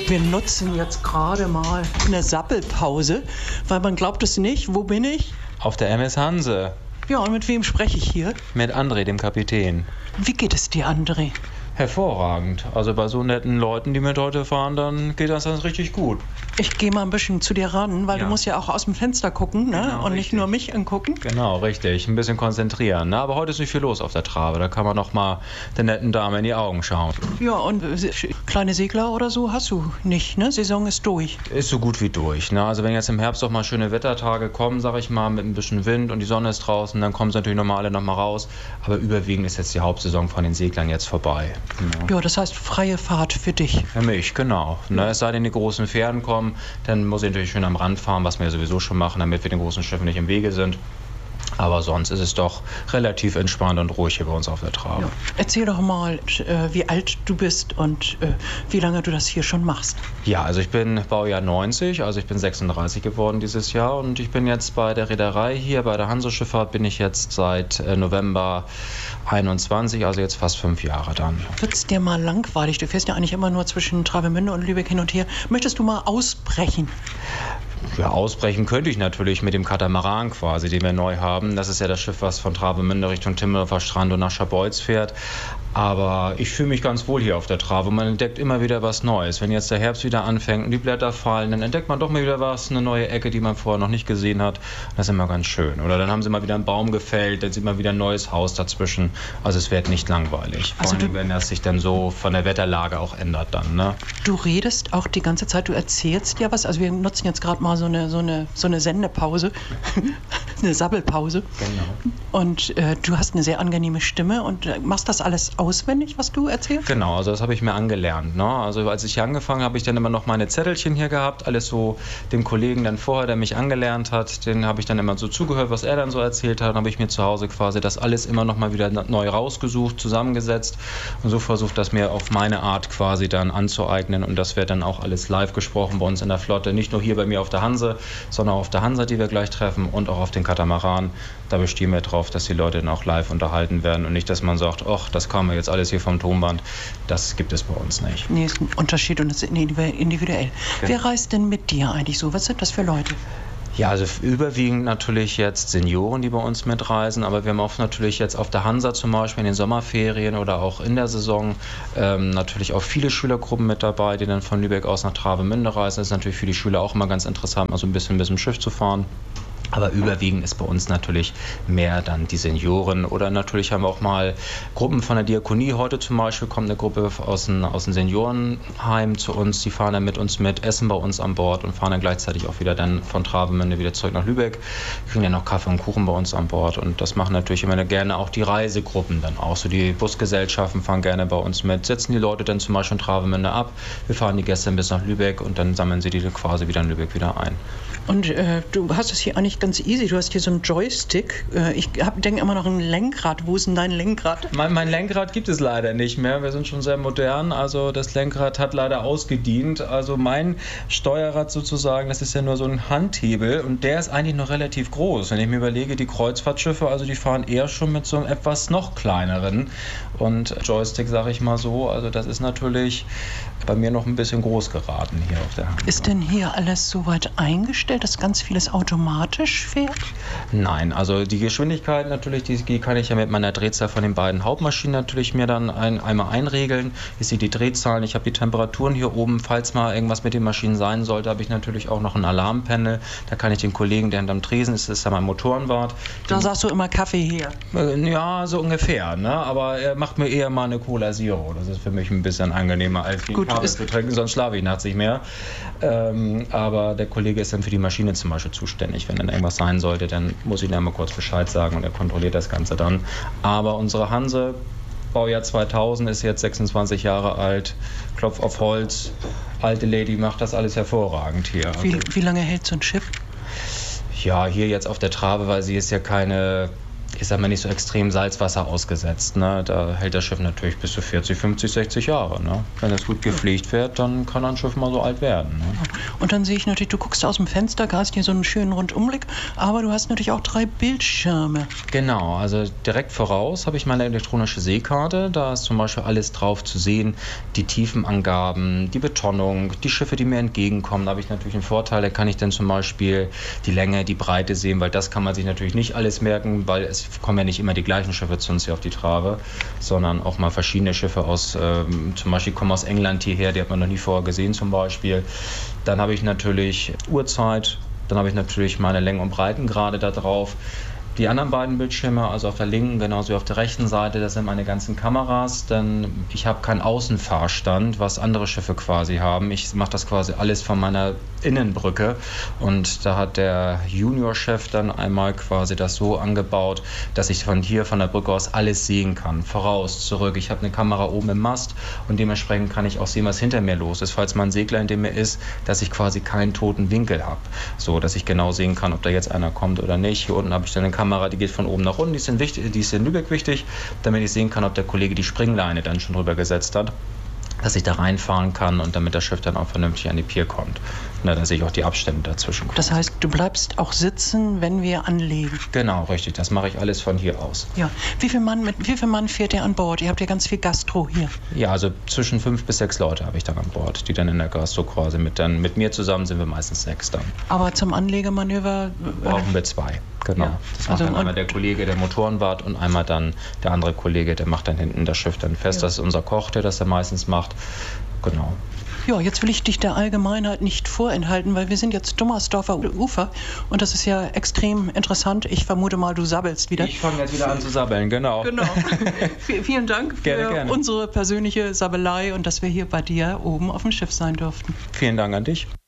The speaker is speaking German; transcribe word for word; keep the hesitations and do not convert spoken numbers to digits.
Wir nutzen jetzt gerade mal eine Sappelpause, weil man glaubt es nicht. Wo bin ich? Auf der M S Hanse. Ja, und mit wem spreche ich hier? Mit André, dem Kapitän. Wie geht es dir, André? Hervorragend. Also bei so netten Leuten, die mit heute fahren, dann geht das dann richtig gut. Ich gehe mal ein bisschen zu dir ran, weil Ja. du musst ja auch aus dem Fenster gucken, ne? Genau, Und nicht richtig. nur mich angucken. Genau, richtig. Ein bisschen konzentrieren. Ne? Aber heute ist nicht viel los auf der Trabe. Da kann man noch mal der netten Dame in die Augen schauen. Ja, und äh, kleine Segler oder so hast du nicht, ne? Saison ist durch. Ist so gut wie durch. Ne? Also wenn jetzt im Herbst auch mal schöne Wettertage kommen, sag ich mal, mit ein bisschen Wind und die Sonne ist draußen, dann kommen sie natürlich nochmal alle nochmal raus. Aber überwiegend ist jetzt die Hauptsaison von den Seglern jetzt vorbei. Ne? Ja, das heißt freie Fahrt für dich. Für mich, genau. Ne, es sei denn, die großen Fähren kommen, dann muss ich natürlich schön am Rand fahren, was wir ja sowieso schon machen, damit wir den großen Schiffen nicht im Wege sind. Aber sonst ist es doch relativ entspannt und ruhig hier bei uns auf der Trabe. Ja. Erzähl doch mal, äh, wie alt du bist und äh, wie lange du das hier schon machst. Ja, also ich bin Baujahr neunzig, also ich bin sechsunddreißig geworden dieses Jahr und ich bin jetzt bei der Reederei hier, bei der Hanse-Schifffahrt bin ich jetzt seit äh, November einundzwanzig, also jetzt fast fünf Jahre dann. Wird's dir mal langweilig? Du fährst ja eigentlich immer nur zwischen Travemünde und Lübeck hin und her. Möchtest du mal ausbrechen? Ja, ausbrechen könnte ich natürlich mit dem Katamaran quasi, den wir neu haben. Das ist ja das Schiff, was von Travemünde Richtung Timmendorfer Strand und nach Scharbeutz fährt. Aber ich fühle mich ganz wohl hier auf der Trave. Man entdeckt immer wieder was Neues. Wenn jetzt der Herbst wieder anfängt und die Blätter fallen, dann entdeckt man doch mal wieder was, eine neue Ecke, die man vorher noch nicht gesehen hat. Das ist immer ganz schön. Oder dann haben sie mal wieder einen Baum gefällt, dann sieht man wieder ein neues Haus dazwischen. Also es wird nicht langweilig. Vor Also allem, wenn das sich dann so von der Wetterlage auch ändert dann, ne? Du redest auch die ganze Zeit, du erzählst ja was. Also wir nutzen jetzt gerade mal so eine, so eine, so eine Sendepause, eine Sabbelpause. Genau. Und äh, du hast eine sehr angenehme Stimme und äh, machst das alles auswendig, was du erzählst? Genau, also das habe ich mir angelernt. Ne? Also als ich hier angefangen habe, habe ich dann immer noch meine Zettelchen hier gehabt, alles so dem Kollegen dann vorher, der mich angelernt hat, den habe ich dann immer so zugehört, was er dann so erzählt hat. Dann habe ich mir zu Hause quasi das alles immer noch mal wieder neu rausgesucht, zusammengesetzt und so versucht, das mir auf meine Art quasi dann anzueignen und das wird dann auch alles live gesprochen bei uns in der Flotte, nicht nur hier bei mir auf der Hanse, sondern auch auf der Hansa, die wir gleich treffen und auch auf den Katamaran. Da bestehen wir drauf, dass die Leute dann auch live unterhalten werden und nicht, dass man sagt, ach, das kam mir jetzt alles hier vom Tonband. Das gibt es bei uns nicht. Nee, ist ein Unterschied und das ist individuell. Genau. Wer reist denn mit dir eigentlich so? Was sind das für Leute? Ja, also überwiegend natürlich jetzt Senioren, die bei uns mitreisen, aber wir haben auch natürlich jetzt auf der Hansa zum Beispiel in den Sommerferien oder auch in der Saison ähm, natürlich auch viele Schülergruppen mit dabei, die dann von Lübeck aus nach Travemünde reisen. Das ist natürlich für die Schüler auch immer ganz interessant, mal so ein bisschen mit dem Schiff zu fahren. Aber überwiegend ist bei uns natürlich mehr dann die Senioren oder natürlich haben wir auch mal Gruppen von der Diakonie. Heute zum Beispiel kommt eine Gruppe aus dem, aus dem Seniorenheim zu uns, die fahren dann mit uns mit, essen bei uns an Bord und fahren dann gleichzeitig auch wieder dann von Travemünde wieder zurück nach Lübeck, kriegen dann noch Kaffee und Kuchen bei uns an Bord und das machen natürlich immer gerne auch die Reisegruppen dann auch. So die Busgesellschaften fahren gerne bei uns mit, setzen die Leute dann zum Beispiel in Travemünde ab, wir fahren die Gäste bis nach Lübeck und dann sammeln sie die quasi wieder in Lübeck wieder ein. Und äh, du hast es hier eigentlich ganz easy. Du hast hier so einen Joystick. Äh, ich denke immer noch ein Lenkrad. Wo ist denn dein Lenkrad? Mein, mein Lenkrad gibt es leider nicht mehr. Wir sind schon sehr modern. Also das Lenkrad hat leider ausgedient. Also mein Steuerrad sozusagen, das ist ja nur so ein Handhebel und der ist eigentlich noch relativ groß. Wenn ich mir überlege, die Kreuzfahrtschiffe, also die fahren eher schon mit so einem etwas noch kleineren und Joystick, sage ich mal so. Also das ist natürlich bei mir noch ein bisschen groß geraten hier auf der Hand. Ist denn hier alles so weit eingestellt, dass ganz vieles automatisch fährt? Nein, also die Geschwindigkeit natürlich, die, die kann ich ja mit meiner Drehzahl von den beiden Hauptmaschinen natürlich mir dann ein, einmal einregeln. Ich sehe die Drehzahlen, ich habe die Temperaturen hier oben. Falls mal irgendwas mit den Maschinen sein sollte, habe ich natürlich auch noch ein Alarmpanel. Da kann ich den Kollegen, der hinterm Tresen ist, das ist ja mein Motorenwart. Da sagst du immer Kaffee her. Ja, so ungefähr, ne? Aber er macht mir eher mal eine Cola Zero. Das ist für mich ein bisschen angenehmer als die Gut, Kaffee zu trinken, sonst schlafe ich nachts nicht mehr. Ähm, aber der Kollege ist dann für die Maschine zum Beispiel zuständig. Wenn dann irgendwas sein sollte, dann muss ich ihm mal kurz Bescheid sagen und er kontrolliert das Ganze dann. Aber unsere Hanse, Baujahr zweitausend, ist jetzt sechsundzwanzig Jahre alt, Klopf auf Holz, alte Lady macht das alles hervorragend hier. Wie, Also, wie lange hält so ein Schiff? ja, hier jetzt auf der Trave, weil sie ist ja keine, ich sag mal, nicht so extrem Salzwasser ausgesetzt. Ne? Da hält das Schiff natürlich bis zu vierzig, fünfzig, sechzig Jahre. Ne? Wenn es gut gepflegt wird, dann kann ein Schiff mal so alt werden. Ne? Und dann sehe ich natürlich, du guckst aus dem Fenster, hast hier so einen schönen Rundumblick, aber du hast natürlich auch drei Bildschirme. Genau, also direkt voraus habe ich meine elektronische Seekarte. Da ist zum Beispiel alles drauf zu sehen, die Tiefenangaben, die Betonung, die Schiffe, die mir entgegenkommen. Da habe ich natürlich einen Vorteil, da kann ich dann zum Beispiel die Länge, die Breite sehen, weil das kann man sich natürlich nicht alles merken, weil es kommen ja nicht immer die gleichen Schiffe zu uns hier auf die Trave, sondern auch mal verschiedene Schiffe aus, ähm, zum Beispiel kommen aus England hierher, die hat man noch nie vorher gesehen zum Beispiel. Dann habe ich natürlich Uhrzeit, dann habe ich natürlich meine Längen- und Breitengrade da drauf. Die anderen beiden Bildschirme, also auf der linken genauso wie auf der rechten Seite, das sind meine ganzen Kameras, denn ich habe keinen Außenfahrstand, was andere Schiffe quasi haben. Ich mache das quasi alles von meiner Innenbrücke und da hat der Juniorchef dann einmal quasi das so angebaut, dass ich von hier, von der Brücke aus alles sehen kann, voraus, zurück. Ich habe eine Kamera oben im Mast und dementsprechend kann ich auch sehen, was hinter mir los ist, falls mal ein Segler hinter mir ist, dass ich quasi keinen toten Winkel habe, so dass ich genau sehen kann, ob da jetzt einer kommt oder nicht. Hier unten habe ich dann eine Kamera, die geht von oben nach unten, die ist in, wichtig, die ist in Lübeck wichtig, damit ich sehen kann, ob der Kollege die Springleine dann schon drüber gesetzt hat, dass ich da reinfahren kann und damit das Schiff dann auch vernünftig an die Pier kommt. Na, da sehe ich auch die Abstände dazwischen. Das heißt, du bleibst auch sitzen, wenn wir anlegen? Genau, richtig. Das mache ich alles von hier aus. Ja. Wie viel Mann, mit, wie viel Mann fährt ihr an Bord? Ihr habt ja ganz viel Gastro hier. Ja, also zwischen fünf bis sechs Leute habe ich dann an Bord, die dann in der Gastro quasi mit, dann, mit mir zusammen sind wir meistens sechs dann. Aber zum Anlegemanöver? Brauchen wir zwei, genau. Ja. Das macht Also dann einmal der Kollege, der Motorenwart und einmal dann der andere Kollege, der macht dann hinten das Schiff dann fest. Ja. Das ist unser Koch, der das dann meistens macht. Genau. Ja, jetzt will ich dich der Allgemeinheit nicht vorenthalten, weil wir sind jetzt Dummersdorfer Ufer und das ist ja extrem interessant. Ich vermute mal, du sabbelst wieder. Ich fange jetzt wieder an zu sabbeln, genau. Genau. v- vielen Dank für gerne, gerne. unsere persönliche Sabbelei und dass wir hier bei dir oben auf dem Schiff sein durften. Vielen Dank an dich.